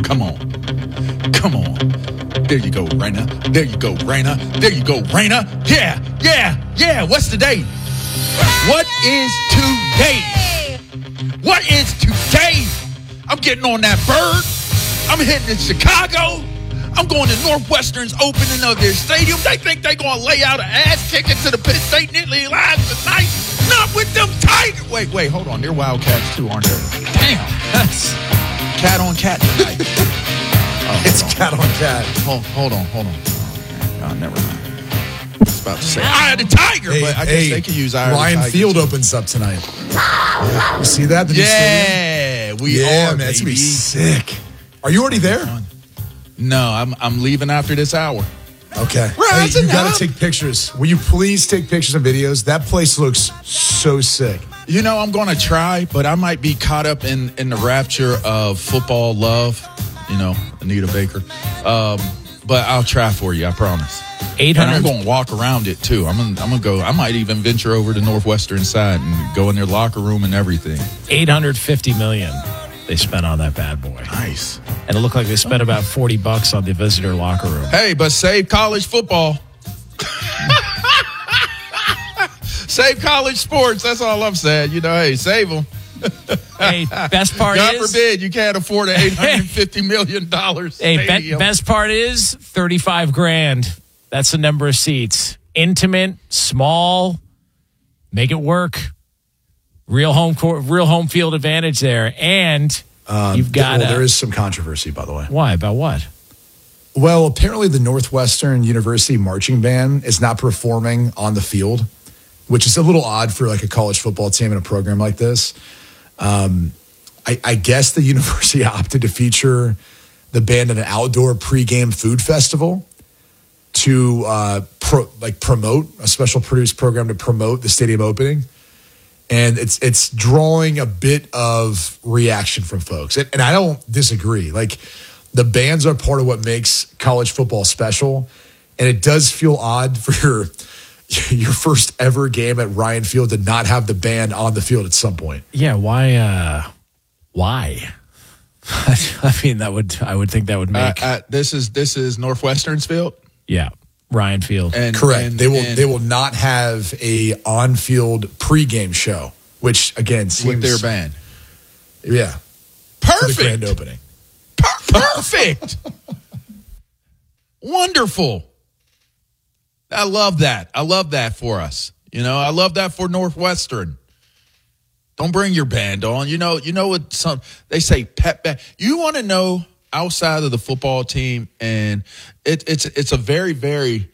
Come on. Come on. There you go, Raina. There you go, Raina. There you go, Raina. Yeah. What's the date? What is today? What is today? I'm getting on that bird. I'm heading to Chicago. I'm going to Northwestern's opening of their stadium. They think they're going to lay out an ass kicking to the Penn State Nittany Lions tonight. Not with them Tigers. Wait, hold on. They're Wildcats too, aren't they? Damn. That's cat on cat tonight. It's cat on cat. Hold on. Oh, never mind. I was about to say Eye of the Tiger, but I guess they can use Eye of the Tiger. Ryan Field opens up tonight. You see that? The new stadium? We are, man. It's going to be sick. Are you already there? No, I'm leaving after this hour. Okay. Hey, you got to take pictures. Will you please take pictures and videos? That place looks so sick. You know, I'm going to try, but I might be caught up in the rapture of football love. You know, Anita Baker. But I'll try for you, I promise. 800. And I'm going to walk around it, too. I'm gonna go. I might even venture over to Northwestern side and go in their locker room and everything. $850 million they spent on that bad boy. Nice. And it looked like they spent about $40 on the visitor locker room. Hey, but save college football. Save college sports. That's all I'm saying. You know, hey, save them. Hey, best part God is... God forbid you can't afford an $850 million stadium. Hey, best part is $35,000. That's the number of seats. Intimate, small, make it work. Real home field advantage there. And you've got... there is some controversy, by the way. Why? About what? Well, apparently the Northwestern University marching band is not performing on the field, which is a little odd for like a college football team in a program like this. I guess the university opted to feature the band in an outdoor pregame food festival to promote a special produced program to promote the stadium opening. And it's drawing a bit of reaction from folks. And I don't disagree. Like, the bands are part of what makes college football special. And it does feel odd for your first ever game at Ryan Field to not have the band on the field at some point. Yeah, why? I mean, I would think that would make... This is Northwestern's field? Yeah. Ryan Field. Correct. They will not have a on-field pregame show, which again seems with their band. Yeah. Perfect. For the grand opening. Perfect. Wonderful. I love that. I love that for us. You know, I love that for Northwestern. Don't bring your band on. You know what they say pep band. You want to know outside of the football team, and it's a very, very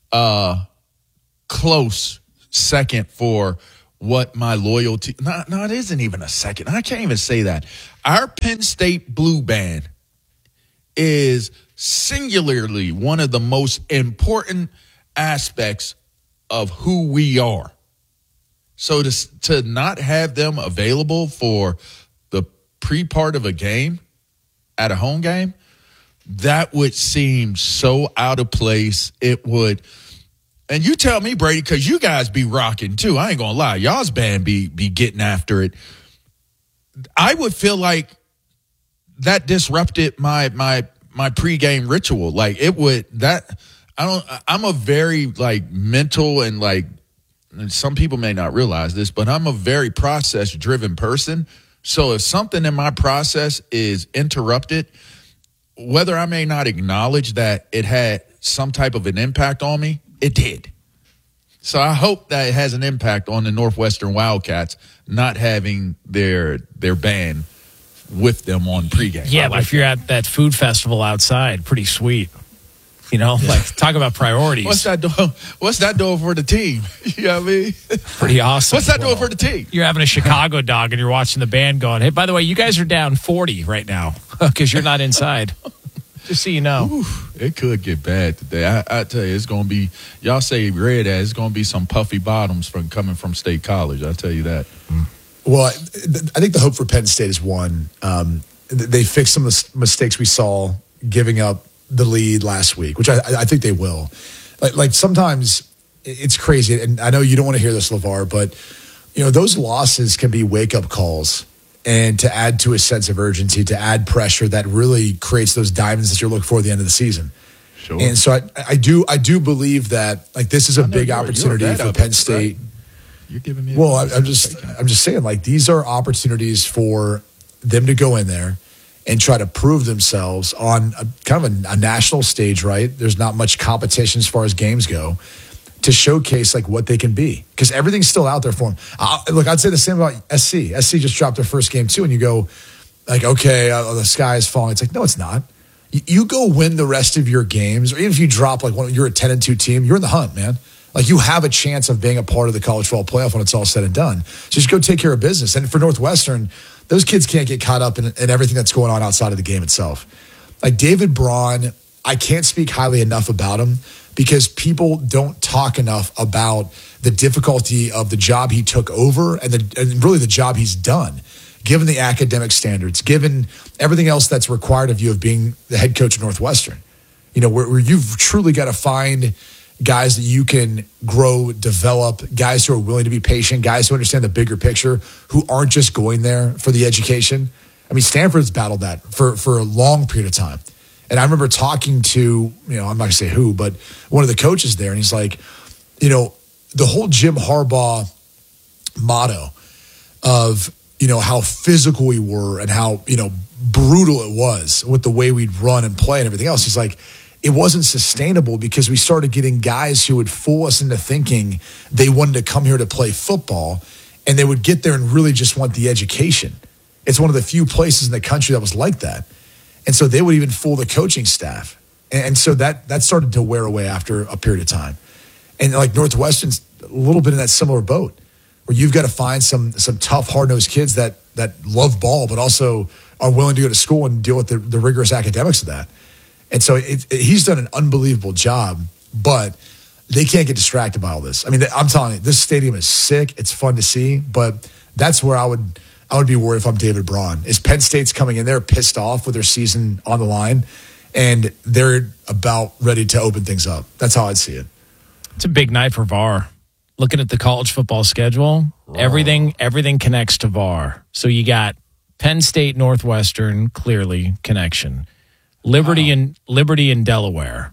close second for what my loyalty. No, it isn't even a second. I can't even say that. Our Penn State Blue Band is singularly one of the most important aspects of who we are. So to not have them available for the pre-part of a game at a home game, that would seem so out of place. It would. And you tell me, Brady, because you guys be rocking too. I ain't going to lie. Y'all's band be getting after it. I would feel like that disrupted my pregame ritual. Like it would I'm a very like mental and like, and some people may not realize this, but I'm a very process driven person. So if something in my process is interrupted, whether I may not acknowledge that it had some type of an impact on me, it did. So I hope that it has an impact on the Northwestern Wildcats not having their band with them on pregame. Yeah, but if you're at that food festival outside, pretty sweet. You know, like talk about priorities. What's that doing for the team? You know what I mean? Pretty awesome. What's that doing for the team? You're having a Chicago dog and you're watching the band going, hey, by the way, you guys are down 40 right now because you're not inside. Just so you know. Ooh, it could get bad today. I tell you, it's going to be, y'all say red as, it's going to be some puffy bottoms coming from State College. I'll tell you that. Well, I think the hope for Penn State is one. They fixed some of the mistakes we saw giving up the lead last week, which I think they will. Like sometimes it's crazy, and I know you don't want to hear this, LeVar, but you know those losses can be wake up calls. and to add to a sense of urgency, to add pressure that really creates those diamonds that you're looking for at the end of the season. Sure. And so I do believe that like this is a big opportunity for Penn State. Right? You're giving me. Well, I'm just saying like these are opportunities for them to go in there and try to prove themselves on kind of a national stage, right? There's not much competition as far as games go to showcase like what they can be because everything's still out there for them. Look, I'd say the same about SC. SC just dropped their first game too, and you go like, okay, the sky is falling. It's like, no, it's not. You go win the rest of your games, or even if you drop like you're a 10-2 team, you're in the hunt, man. Like you have a chance of being a part of the college football playoff when it's all said and done. So just go take care of business. And for Northwestern, those kids can't get caught up in everything that's going on outside of the game itself. Like David Braun, I can't speak highly enough about him because people don't talk enough about the difficulty of the job he took over and really the job he's done, given the academic standards, given everything else that's required of you of being the head coach of Northwestern. You know, where you've truly got to find guys that you can grow, develop, guys who are willing to be patient, guys who understand the bigger picture, who aren't just going there for the education. I mean, Stanford's battled that for a long period of time. And I remember talking to, I'm not going to say who, but one of the coaches there, and he's like, the whole Jim Harbaugh motto of, how physical we were and how, brutal it was with the way we'd run and play and everything else. He's like, it wasn't sustainable because we started getting guys who would fool us into thinking they wanted to come here to play football, and they would get there and really just want the education. It's one of the few places in the country that was like that. And so they would even fool the coaching staff. And so that started to wear away after a period of time. And like Northwestern's a little bit in that similar boat where you've got to find some tough, hard-nosed kids that love ball but also are willing to go to school and deal with the rigorous academics of that. And so he's done an unbelievable job, but they can't get distracted by all this. I mean, I'm telling you, this stadium is sick. It's fun to see, but that's where I would be worried if I'm David Braun. Is Penn State's coming in there pissed off with their season on the line, and they're about ready to open things up. That's how I'd see it. It's a big night for VAR. Looking at the college football schedule, everything connects to VAR. So you got Penn State, Northwestern, clearly connection. Liberty and Delaware.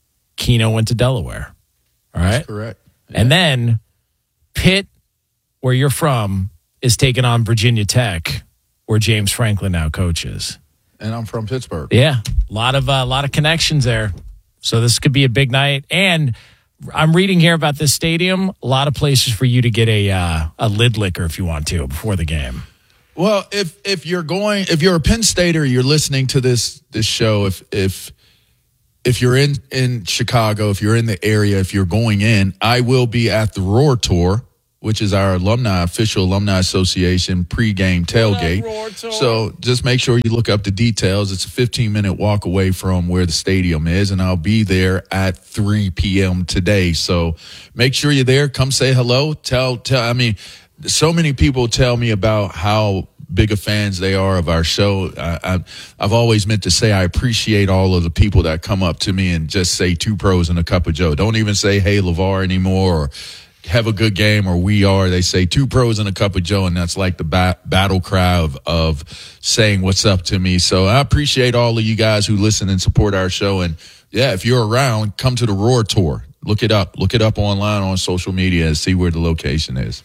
Keno went to Delaware. All right? That's correct. Yeah. And then Pitt, where you're from, is taking on Virginia Tech, where James Franklin now coaches. And I'm from Pittsburgh. Yeah, a lot of connections there. So this could be a big night. And I'm reading here about this stadium. A lot of places for you to get a lid liquor if you want to before the game. Well, if you're a Penn Stater, you're listening to this show. If you're in Chicago, if you're in the area, if you're going in, I will be at the Roar Tour, which is our official alumni association pregame tailgate. So just make sure you look up the details. It's a 15-minute walk away from where the stadium is, and I'll be there at 3 p.m. today. So make sure you're there. Come say hello. I mean, so many people tell me about how big of fans they are of our show. I've always meant to say I appreciate all of the people that come up to me and just say two pros and a cup of Joe. Don't even say, hey, LeVar anymore, or have a good game, or we are. They say two pros and a cup of Joe, and that's like the battle cry of saying what's up to me. So I appreciate all of you guys who listen and support our show. And, yeah, if you're around, come to the Roar Tour. Look it up. Look it up online on social media and see where the location is.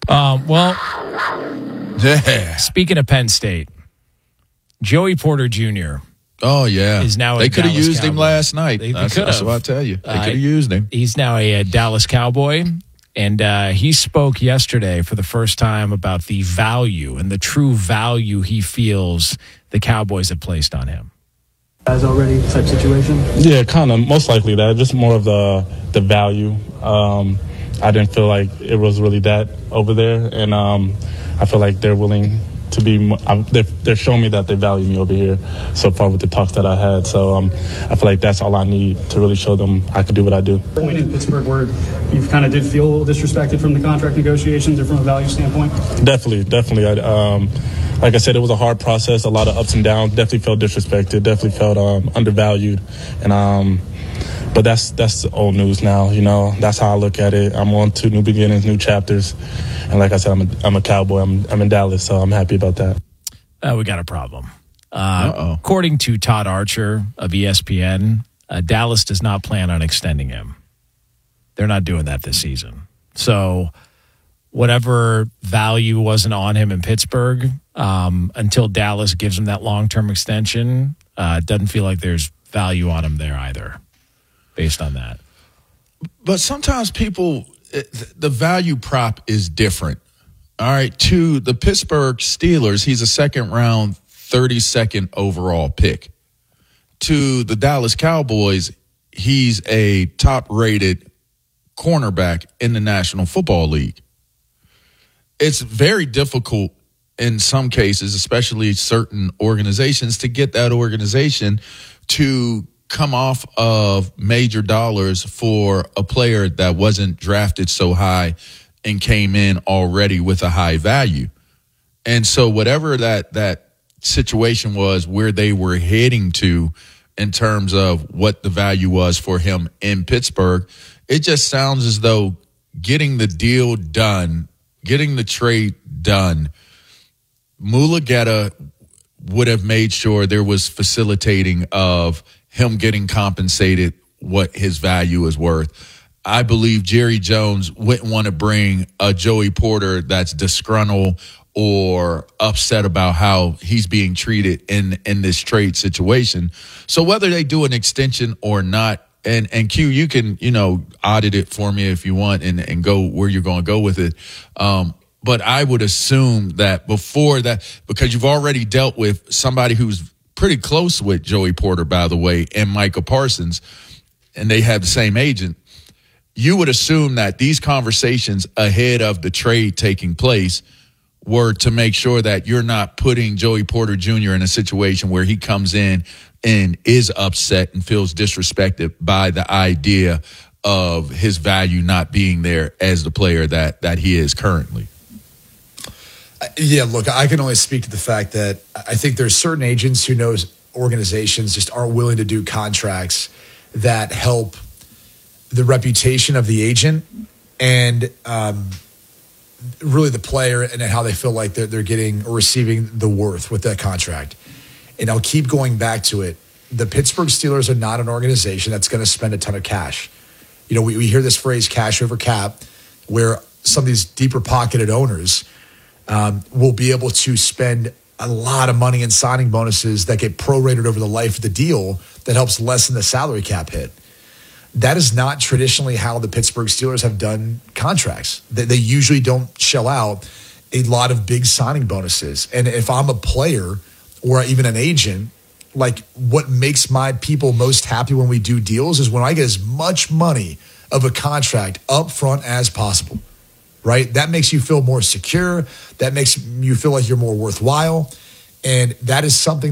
Speaking of Penn State, Joey Porter Jr. Oh, yeah. Is now they could have used Cowboy. him last night. They that's what I tell you. They could have used him. He's now a Dallas Cowboy, and he spoke yesterday for the first time about the value and the true value he feels the Cowboys have placed on him. As already type situation? Yeah, kind of. Most likely that. Just more of the value. I didn't feel like it was really that over there, and I feel like they're willing to be. They're showing me that they value me over here so far with the talks that I had. So I feel like that's all I need to really show them I can do what I do. Point in Pittsburgh where you kind of did feel a little disrespected from the contract negotiations or from a value standpoint? Definitely. Like I said, it was a hard process, a lot of ups and downs. Definitely felt disrespected. Definitely felt undervalued, and but that's old news now. You know, that's how I look at it. I'm on to new beginnings, new chapters, and like I said, I'm a Cowboy. I'm in Dallas, so I'm happy about that. we got a problem. According to Todd Archer of ESPN, Dallas does not plan on extending him. They're not doing that this season. So whatever value wasn't on him in Pittsburgh, until Dallas gives him that long-term extension, it doesn't feel like there's value on him there either, based on that. But sometimes the value prop is different. All right, to the Pittsburgh Steelers, he's a second-round, 32nd overall pick. To the Dallas Cowboys, he's a top-rated cornerback in the National Football League. It's very difficult in some cases, especially certain organizations, to get that organization to come off of major dollars for a player that wasn't drafted so high and came in already with a high value. And so whatever that situation was where they were heading to in terms of what the value was for him in Pittsburgh, it just sounds as though getting the deal done, getting the trade done, Mulugheta would have made sure there was facilitating of him getting compensated what his value is worth. I believe Jerry Jones wouldn't want to bring a Joey Porter that's disgruntled or upset about how he's being treated in this trade situation. So whether they do an extension or not, and Q, you can, audit it for me if you want and go where you're going to go with it. But I would assume that before that, because you've already dealt with somebody who's pretty close with Joey Porter, by the way, and Micah Parsons, and they have the same agent, you would assume that these conversations ahead of the trade taking place were to make sure that you're not putting Joey Porter Jr. in a situation where he comes in and is upset and feels disrespected by the idea of his value not being there as the player that he is currently. Yeah, look, I can only speak to the fact that I think there's certain agents who knows organizations just aren't willing to do contracts that help the reputation of the agent and really the player and how they feel like they're getting or receiving the worth with that contract. And I'll keep going back to it. The Pittsburgh Steelers are not an organization that's going to spend a ton of cash. We hear this phrase cash over cap, where some of these deeper pocketed owners will be able to spend a lot of money in signing bonuses that get prorated over the life of the deal that helps lessen the salary cap hit. That is not traditionally how the Pittsburgh Steelers have done contracts. They usually don't shell out a lot of big signing bonuses. And if I'm a player or even an agent, like what makes my people most happy when we do deals is when I get as much money of a contract up front as possible, right? That makes you feel more secure. That makes you feel like you're more worthwhile. And that is something